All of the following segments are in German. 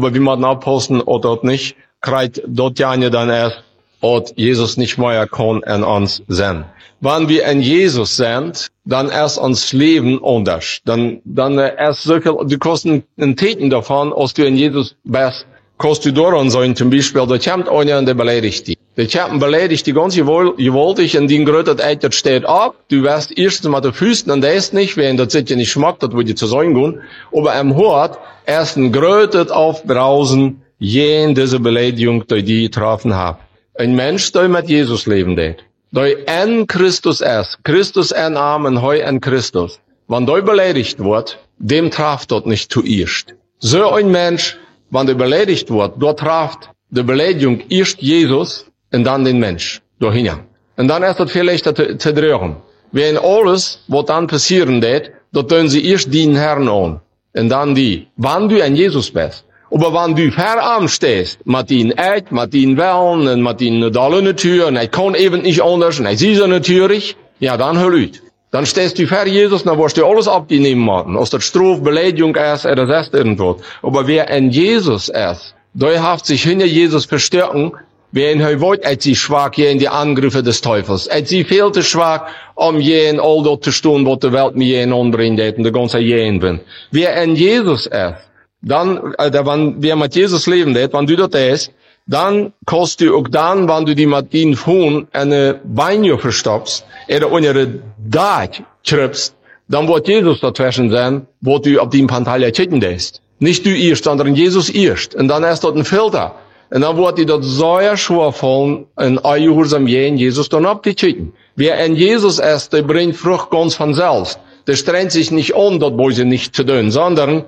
Aber wie man abposten oder dort nicht, kriegt dort ja dann erst, und Jesus nicht mehr kann an uns sein. Wenn wir in Jesus sind, dann erst uns Leben anders. Dann erst solche, du kannst einen Täten davon, als du in Jesus bist, kannst du daran sein, zum Beispiel, da kommt einer und der beleidigt dich. Der kommt und beleidigt dich ganz gewaltig und den grötet Eiter steht ab. Du wirst erstens mit den Füßen und der ist nicht, wenn das sich nicht schmeckt, das würde zu sein gehen. Aber am Hort erst ein grötet auf draußen, jen diese Beleidigung, die getroffen hat. Ein Mensch, der mit Jesus leben wird, der in Christus ist, Christus in Amen, heu in Christus. Wenn der beleidigt wird, dem trifft dort nicht zuerst. So ein Mensch, wenn der beleidigt wird, dort trifft die Beleidigung erst Jesus und dann den Mensch dahin. Und dann ist das viel leichter zu drehen. Wenn alles, was dann passieren wird, dort tun sie erst den Herrn an. Und dann die. Wenn du in Jesus bist. Aber wenn du verarmt stehst, mit ihnen echt, mit ihnen Wellen, und mit ihnen alle Natur, und ich kann eben nicht anders, und ich sehe so natürlich, ja, dann hör ut. Dann stehst du vor Jesus, dann wirst du alles abnehmen machen. Aus der Strophe, Beleidigung ist, das ist irgendwo. Aber wer in Jesus ist, der hat sich hinter Jesus verstärken, wer in heute ist sie schwach in die Angriffe des Teufels. Ist sie viel zu schwach, jen all dort zu tun, was die Welt mir jen anbringt, und der ganze jen bin. Wer in Jesus ist, dann, wenn wer mit Jesus leben wird, wenn du dort ist, dann kannst du auch dann, wenn du die mit ihnen fuhren, eine Beine verstopfst, oder eine Dach schreibst, dann wird Jesus dazwischen sein, wo du auf den Pantalja chicken lässt. Nicht du erst, sondern Jesus erst. Und dann ist dort ein Filter. Und dann wird die dort sehr schwer fallen, in Eihusam in Jesus dann abzuchicken. Wer in Jesus ist, der bringt Frucht ganz von selbst. Der strengt sich nicht an, dort Böse nicht zu tun, sondern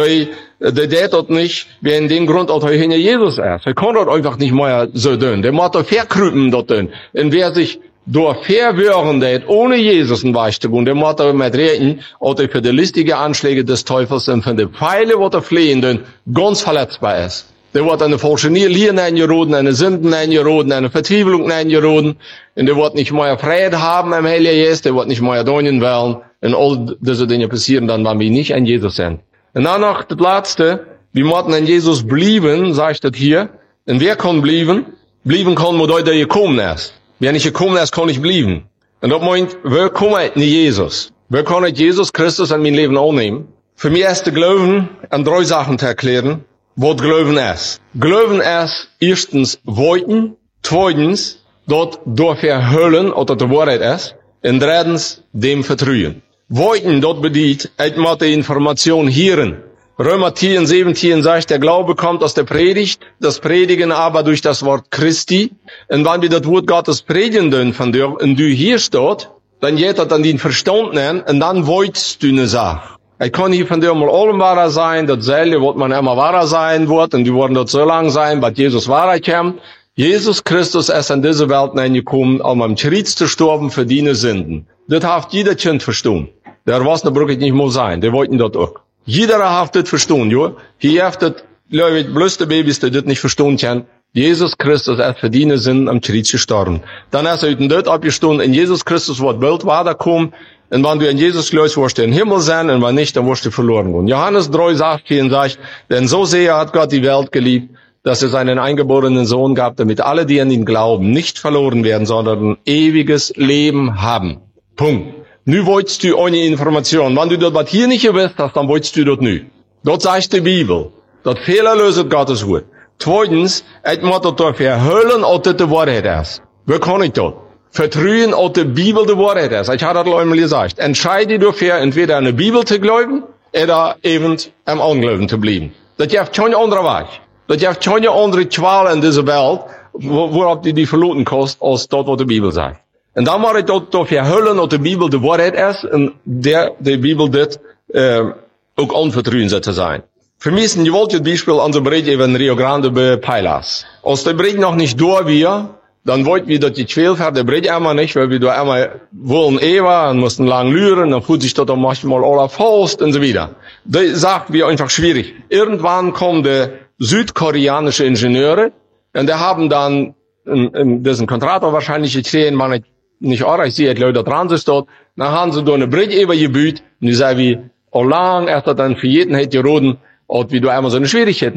der dort nicht, wer in dem Grund auch hinter Jesus ist. Er kann dort einfach nicht mehr so tun. Der muss dort verkrüpen dort tun. Und wer sich durch verwirren wird, ohne Jesus ein Weich zu gehen, der muss dort mit reden, oder für die listige Anschläge des Teufels und für die Pfeile, wo der Flehenden ganz verletzbar ist. Der wird eine falsche Lieren eingeroden, eine Sünden eingeroden, eine Verzweiflung eingeroden, und der wird nicht mehr Frieden haben im Heiligen Geist, der wird nicht mehr donen wollen, und all diese Dinge passieren dann, wenn wir nicht an Jesus sind. Und dann noch das Letzte, wir müssen an Jesus blieben, sage ich das hier. Und wer kann blieben? Blieben kann, wo der gekommen ist. Wer nicht gekommen ist, kann nicht blieben. Und das meint, wer kommt in Jesus? Wer kann ich Jesus Christus in mein Leben annehmen? Für mich ist der Glauben an 3 Sachen zu erklären, was Glauben ist. Glauben ist erstens wollten, zweitens dort durch verhüllen, oder die Wahrheit ist, und drittens dem Vertrauen. Wollten dort bedient, ich muss die Information hören. Römer 10, 17 sagt, der Glaube kommt aus der Predigt, das Predigen aber durch das Wort Christi. Und wenn wir das Wort Gottes predigen von dir, und du hier steht, dann geht das an den Verstand nennen, und dann wolltest du eine Sache. Ich kann hier von dir mal allem wahrer sein, dasselbe wird man immer wahrer sein wird, und die werden dort so lang sein, bis Jesus wahrer kommt. Jesus Christus ist in diese Welt hineingekommen, um am Kreuz zu sterben für deine Sünden. Das hat jeder Kind verstanden. Der was ne brück ich nicht mal sein, der wollten dort auch. Jeder hat das verstanden, jo. Hier hat das, Leute, bloß die Babys, die das nicht verstehen können. Jesus Christus ist für deine Sünden am Kreuz gestorben. Dann ist er dort abgestanden, in Jesus Christus wird Welt weiterkommen, und wenn du in Jesus glaubst, wirst du im Himmel sein, und wenn nicht, dann wirst du verloren gehen. Johannes 3 sagt, denn so sehr hat Gott die Welt geliebt, dass er seinen eingeborenen Sohn gab, damit alle, die an ihn glauben, nicht verloren werden, sondern ein ewiges Leben haben. Punkt. Nu wolltest du eine Information. Wenn du dort was hier nicht gewusst hast, dann wolltest du dort nu. Dort sagt die Bibel, dat Fehler löst Gottes Wort. Zweitens, ich muss dort verhüllen, ob das die Wahrheit ist. Wie kann ich das? Vertrauen, ob die Bibel die Wahrheit ist. Ich habe das einmal gesagt. Entscheide dafür, entweder an die Bibel zu glauben, oder eben am Unglauben zu bleiben. Das gibt keinen anderen Weg. Das gibt keine andere Qual in dieser Welt, worauf die verloren kostet, als dort, was die Bibel sagt. En dan moet ik dat verhullen dat de Bibel de waarheid is en de Bibel dit ook onvertrouwen zit te zijn. Für mich ist ein gewaltiges Beispiel an so Bericht über Rio Grande bei Pailas. Als der Bericht noch nicht durch wir, dann wollten wir dort die 12 der Bericht einmal nicht, weil wir da einmal wollen Eva und mussten lang lüren, dann fühlt sich dort dann manchmal aller Faust und so wieder. Das sagt wir einfach schwierig. Irgendwann kommen die südkoreanische Ingenieure und die haben dann diesen Kontrator wahrscheinlich gesehen, man nicht auch, ich sehe, Leute dran sind dort, dann haben sie da eine Bridge übergebüht, und die sagen wie, oh lang, erst dann für jeden hätte geroden, und wie du einmal so eine Schwierigkeit